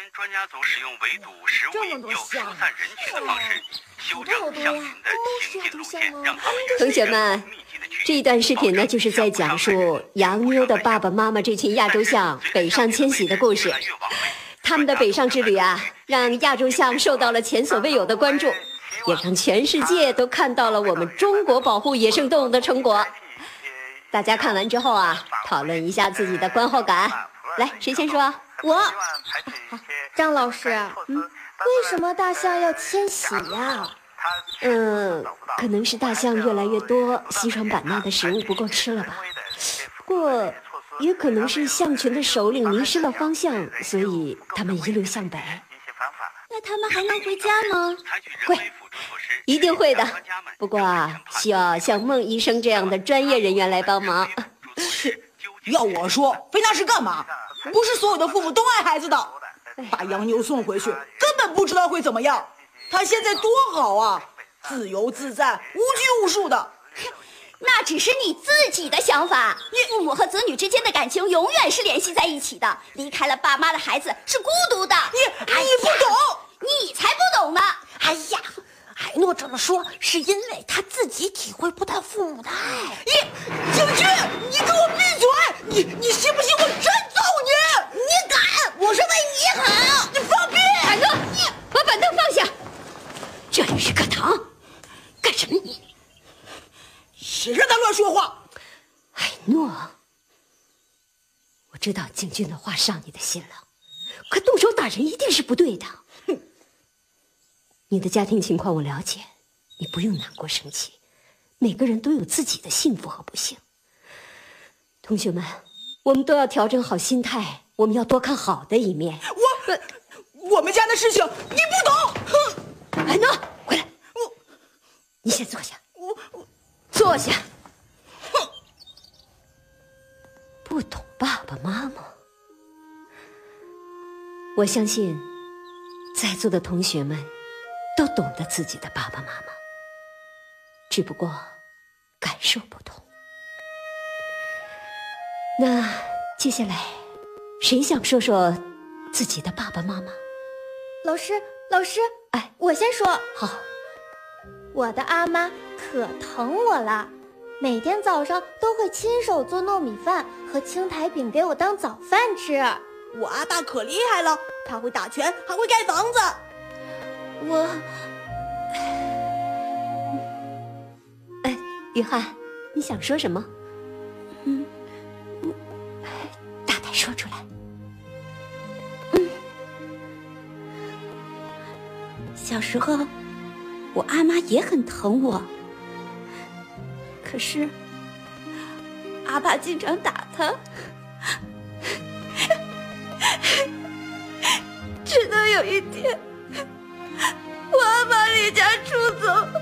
专家组使用围堵、食物引诱、疏散人群的方式，修正象群的行进路线，让他们同学们，这一段视频呢，就是在讲述洋妞的爸爸妈妈这群亚洲象北上迁徙的故事。他们的北上之旅啊，让亚洲象受到了前所未有的关注，也让全世界都看到了我们中国保护野生动物的成果。大家看完之后啊，讨论一下自己的观后感。来，谁先说？ 我。张老师，为什么大象要迁徙呀？ 可能是大象越来越多，西双版纳的食物不够吃了吧。不过，也可能是象群的首领迷失了方向，所以他们一路向北。 那他们还能回家吗？ 会，一定会的。不过啊，需要像孟医生这样的专业人员来帮忙。 要我说，飞那是干嘛？不是所有的父母都爱孩子的。把洋妞送回去，根本不知道会怎么样。他现在多好啊，自由自在，无拘无束的。 那只是你自己的想法。父母和子女之间的感情永远是联系在一起的，离开了爸妈的孩子是孤独的。 你不懂， 你才不懂呢。 哎呀，海诺这么说是因为他自己体会不到父母的爱。 景君，你给我闭嘴！你信不信我真揍你？ 你敢？我是为你好。 你放屁！ 海诺，把板凳放下。这里是课堂，干什么你？ 谁让他乱说话？ 海诺，我知道景君的话伤你的心了，可动手打人一定是不对的。你的家庭情况我了解，你不用难过生气，每个人都有自己的幸福和不幸。同学们，我们都要调整好心态，我们要多看好的一面。 我们家的事情你不懂。 海诺，回来。你先坐下。坐下。不懂爸爸妈妈，我相信在座的同学们都懂得自己的爸爸妈妈，只不过感受不同。那接下来谁想说说自己的爸爸妈妈？ 老师， 哎， 我先说。 好。 我的阿妈可疼我了，每天早上都会亲手做糯米饭和青苔饼给我当早饭吃。 我阿爸可厉害了，他会打拳，还会盖房子。 约翰，你想说什么？大胆说出来。 小时候我阿妈也很疼我，可是阿爸经常打她，直到有一天我阿妈离家出走。